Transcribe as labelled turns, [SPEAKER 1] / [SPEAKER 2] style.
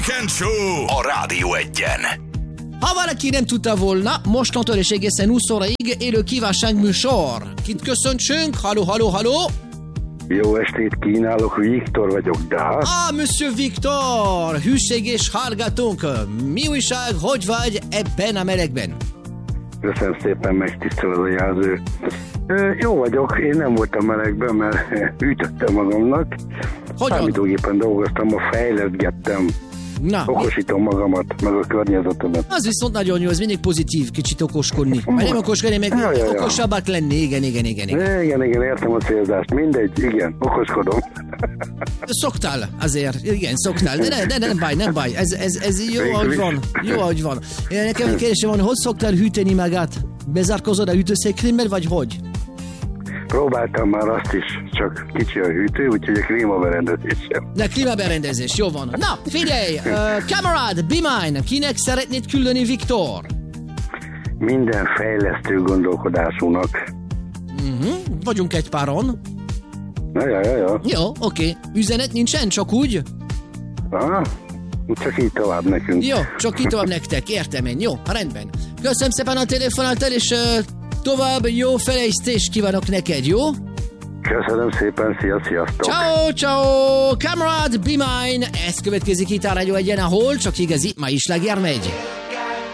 [SPEAKER 1] Show a Rádió Egyen.
[SPEAKER 2] Ha valaki nem tudta volna, mostantól és egészen 20 óraig élő kívánság műsor. Kit köszöntsünk? Halló?
[SPEAKER 3] Jó estét kínálok, Viktor vagyok, de...
[SPEAKER 2] Monsieur Viktor! Hűség és hallgatónk! Mi újság, hogy vagy ebben a melegben?
[SPEAKER 3] Köszönöm szépen, megtisztel az a jelző. Jó vagyok, én nem voltam melegben, mert ütöttem magamnak.
[SPEAKER 2] Hogyan?
[SPEAKER 3] Számítógépen dolgoztam, ma fejleszgettem.
[SPEAKER 2] Na,
[SPEAKER 3] Okosítom magamat, meg a környezetemet.
[SPEAKER 2] az viszont nagyon jó, ez mindig pozitív, kicsit okoskodni. Mert nem okoskodni, meg okosabbak lenni, igen.
[SPEAKER 3] Igen, értem a célzást, mindegy, igen, okoskodom.
[SPEAKER 2] Szoktál azért, igen, szoktál, de nem baj, ez jó, ahogy van. Nekem egy kérdésem van, hogy szoktál hűteni magát? Bezárkozod a hűtőszekrényben, vagy hogy?
[SPEAKER 3] Próbáltam már azt is, csak kicsi a hűtő, úgyhogy a klímaberendezés sem.
[SPEAKER 2] De klímaberendezés, jó van. Na, figyelj, kamarad, be mine, kinek szeretnéd küldeni, Viktor?
[SPEAKER 3] Minden fejlesztő gondolkodásúnak.
[SPEAKER 2] Vagyunk egy páron.
[SPEAKER 3] Ja.
[SPEAKER 2] Jó, oké. Üzenet nincsen, csak úgy?
[SPEAKER 3] Csak így tovább nekünk.
[SPEAKER 2] Jó, csak így tovább nektek, értem én. Jó, rendben. Köszönöm szépen a telefonáltal, és tovább jó fejlesztést kívánok neked, jó?
[SPEAKER 3] Köszönöm szépen, sziasztok!
[SPEAKER 2] Ciao, kamarad, be mine! Ez következik itt a Rádió Egyen, ahol csak igazi, ma is sláger megy.